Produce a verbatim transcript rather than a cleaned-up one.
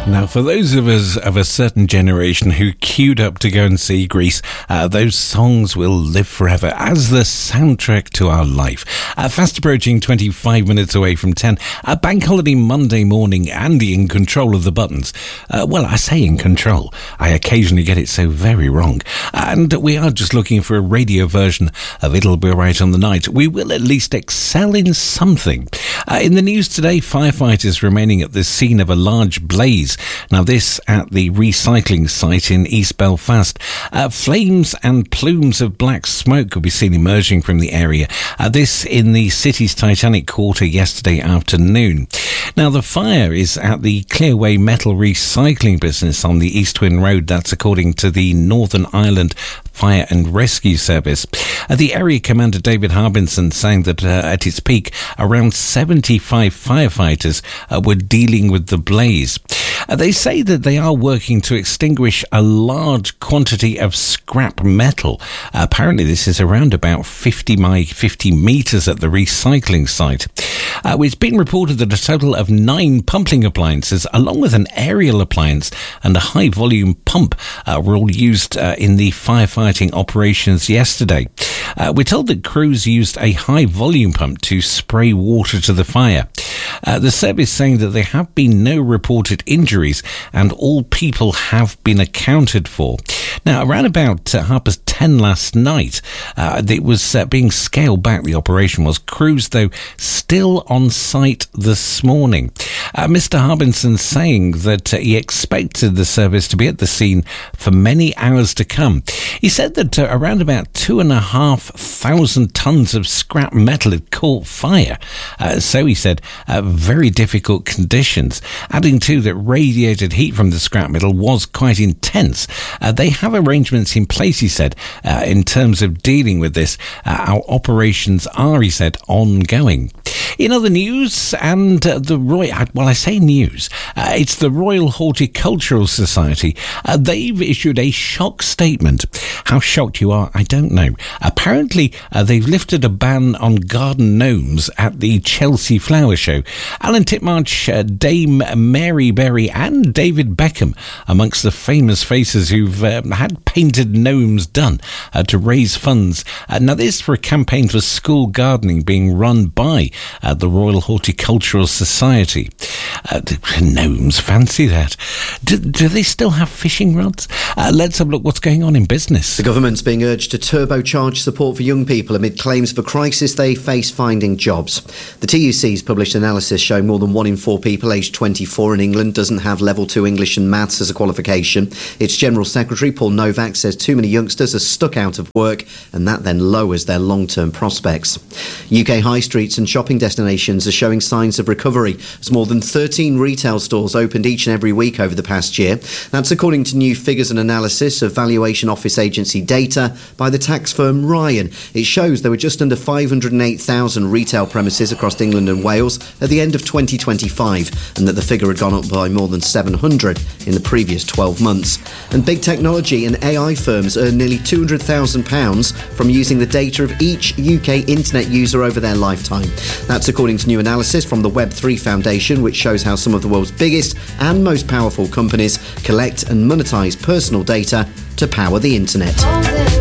Now, for those of us of a certain generation who queued up to go and see Grease, uh, those songs will live forever as the soundtrack to our life. Uh, fast approaching twenty-five minutes away from ten, a bank holiday Monday morning, Andy in control of the buttons. Uh, well, I say in control. I occasionally get it so very wrong. And we are just looking for a radio version of It'll Be Right on the Night. We will at least excel in something. Uh, in the news today, firefighters remaining at the scene of a large blaze. Now, this at the recycling site in East Belfast. Uh, flames and plumes of black smoke could be seen emerging from the area. Uh, this in the city's Titanic Quarter yesterday afternoon. Now, the fire is at the Clearway Metal Recycling business on the East Twin Road. That's according to the Northern Ireland Fire and Rescue Service. Uh, the area commander David Harbinson saying that uh, at its peak, around seventy-five firefighters uh, were dealing with the blaze. Uh, they say that they are working to extinguish a large quantity of scrap metal. Uh, apparently, this is around about fifty by fifty metres at the recycling site. Uh, it's been reported that a total of nine pumping appliances, along with an aerial appliance and a high-volume pump, uh, were all used uh, in the firefighting operations yesterday. Uh, we're told that crews used a high-volume pump to spray water to the fire. Uh, the service saying that there have been no reported injuries and all people have been accounted for. Now, around about uh, half past ten last night, uh, it was uh, being scaled back, the operation was. Crews, though, still on site this morning. Uh, Mister Harbinson saying that uh, he expected the service to be at the scene for many hours to come. He said that uh, around about two and a half thousand tons of scrap metal had caught fire. Uh, so he said, uh, very difficult conditions. Adding to that, radiated heat from the scrap metal was quite intense. Uh, they have arrangements in place, he said, uh, in terms of dealing with this. Uh, our operations are, he said, ongoing. In other news, and uh, the Royal, well, I say news, uh, it's the Royal Horticultural Society. Uh, they've issued a shock statement. How shocked you are, I don't know. Apparently, uh, they've lifted a ban on garden gnomes at the Chelsea Flower Show. Alan Titmarsh, uh, Dame Mary Berry and David Beckham amongst the famous faces who've uh, had painted gnomes done uh, to raise funds. Uh, now, this for a campaign for school gardening being run by uh, the Royal Horticultural Society. Uh, gnomes, fancy that. Do, do they still have fishing rods? Uh, let's have a look what's going on in business. The government's being urged to turbocharge support for young people amid claims of a crisis they face finding jobs. The T U C's published analysis showing more than one in four people aged twenty-four in England doesn't have level two English and maths as a qualification. Its General Secretary, Paul Novak, says too many youngsters are stuck out of work and that then lowers their long-term prospects. U K high streets and shopping destinations are showing signs of recovery as more than thirteen retail stores opened each and every week over the past year. That's according to new figures and analysis of valuation office agency data by the tax firm Ryan. It shows there were just under five hundred eight thousand retail premises across England and Wales at the end of twenty twenty-five, and that the figure had gone up by more than seven hundred in the previous twelve months. And big technology and A I firms earn nearly two hundred thousand pounds from using the data of each U K internet user over their lifetime. That's according to new analysis from the Web three Foundation, which shows how some of the world's biggest and most powerful companies collect and monetize personal data to power the internet.